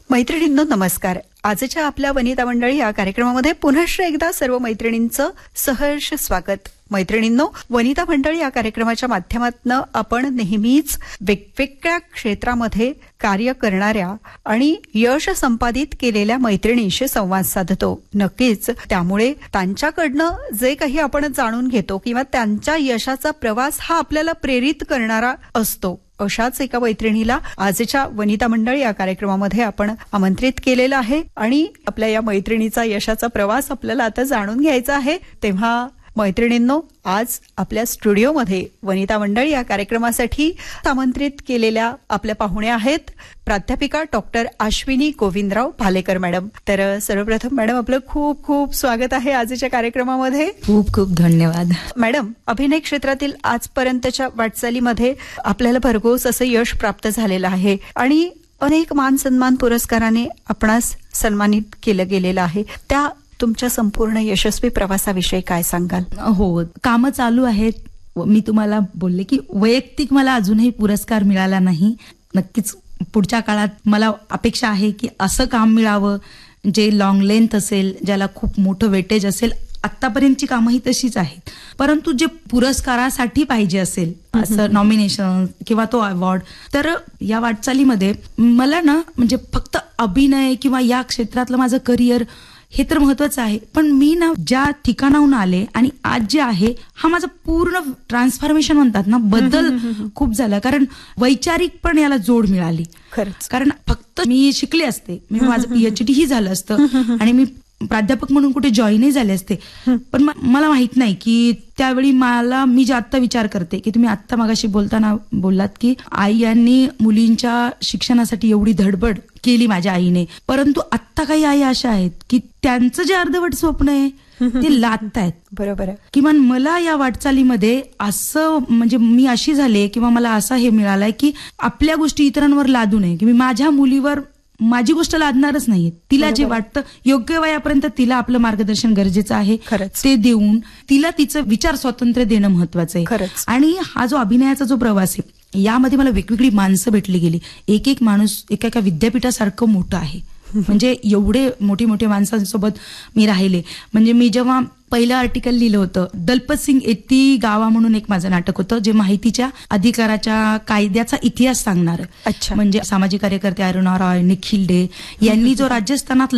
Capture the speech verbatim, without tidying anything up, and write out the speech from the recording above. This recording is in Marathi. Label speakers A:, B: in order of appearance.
A: मैत्रिणींनो नमस्कार. आजच्या आपल्या वनिता मंडळी या कार्यक्रमामध्ये पुनश्च एकदा सर्व मैत्रिणींचं सहर्ष स्वागत. मैत्रिणींनो, वनिता मंडळी या कार्यक्रमाच्या माध्यमातून आपण नेहमीच वेगवेगळ्या क्षेत्रामध्ये कार्य करणाऱ्या आणि यश संपादित केलेल्या मैत्रिणींशी संवाद साधतो. नक्कीच त्यामुळे त्यांच्याकडनं जे काही आपण जाणून घेतो किंवा त्यांच्या यशाचा प्रवास हा आपल्याला प्रेरित करणारा असतो. अशाच एका मैत्रिणीला आजच्या वनिता मंडळी या कार्यक्रमामध्ये आपण आमंत्रित केलेलं आहे आणि आपल्या या मैत्रिणीचा यशाचा प्रवास आपल्याला आता जाणून घ्यायचा आहे. तेव्हा मैत्रिणींनो, आज आपल्या स्टुडिओमध्ये वनिता मंडळी या कार्यक्रमासाठी आमंत्रित केलेल्या आपल्या पाहुण्या आहेत प्राध्यापिका डॉक्टर अश्विनी गोविंदराव भालेकर मॅडम. तर सर्वप्रथम मॅडम आपलं खूप खूप स्वागत आहे आजच्या कार्यक्रमामध्ये.
B: खूप खूप धन्यवाद
A: मॅडम. अभिनय क्षेत्रातील आजपर्यंतच्या वाटचालीमध्ये आपल्याला भरघोस असं यश प्राप्त झालेलं आहे आणि अनेक मान सन्मान पुरस्काराने आपणास सन्मानित केलं गेलेलं आहे. त्या तुमच्या संपूर्ण यशस्वी प्रवासाविषयी काय सांगाल?
B: हो, कामं चालू आहेत. मी तुम्हाला बोलले की वैयक्तिक मला अजूनही पुरस्कार मिळाला नाही. नक्कीच पुढच्या काळात मला अपेक्षा आहे की असं काम मिळावं जे लॉंग लेंथ असेल, ज्याला खूप मोठं वेटेज असेल. आतापर्यंतची कामं ही तशीच आहेत, परंतु जे पुरस्कारासाठी पाहिजे असेल असं नॉमिनेशन किंवा तो अवॉर्ड, तर या वाटचालीमध्ये मला ना म्हणजे फक्त अभिनय किंवा या क्षेत्रातलं माझं करिअर हे तर महत्वाचं आहे, पण मी ना ज्या ठिकाणाहून आले आणि आज जे आहे हा माझा पूर्ण ट्रान्सफॉर्मेशन म्हणतात ना, बदल खूप झाला. कारण वैचारिक पण याला जोड मिळाली.
A: खरंच.
B: कारण फक्त मी शिकले असते, मी माझं पीएचडी ही झालं असतं आणि मी प्राध्यापक म्हणून कुठे जॉईनही झाले असते, पण मला माहित नाही की त्यावेळी मला मी जे आत्ता विचार करते की तुम्ही आत्ता मगाशी बोलताना बोललात की आई यांनी मुलींच्या शिक्षणासाठी एवढी धडपड केली माझ्या आईने, परंतु आत्ता काही आई अशा आहेत की त्यांचं जे अर्धवट स्वप्न आहे ते लादतायत.
A: बरोबर आहे.
B: किमान मला या वाटचालीमध्ये असं म्हणजे मी अशी झाले किंवा मला असं हे मिळालंय की आपल्या गोष्टी इतरांवर लादू नये, की मी माझ्या मुलीवर माझी गोष्ट लादणारच नाहीये. तिला जे वाटतं योग्य वयापर्यंत तिला आपलं मार्गदर्शन गरजेचं आहे, ते देऊन तिला तिचं विचार स्वातंत्र्य देणं महत्वाचं आहे. आणि हा जो अभिनयाचा जो प्रवास आहे यामध्ये मला वेगवेगळी माणसं भेटली गेली. एक एक माणूस एका एका विद्यापीठासारखं मोठं आहे. म्हणजे एवढे मोठे मोठे माणसांसोबत मी राहिले. म्हणजे मी जेव्हा पहिलं आर्टिकल लिहिलं होतं, दलपत सिंग एती गावा म्हणून एक माझं नाटक होतं जे माहितीच्या अधिकाराच्या कायद्याचा इतिहास सांगणार. म्हणजे सामाजिक कार्यकर्ते अरुणा रॉय, निखिल डे यांनी जो राजस्थानात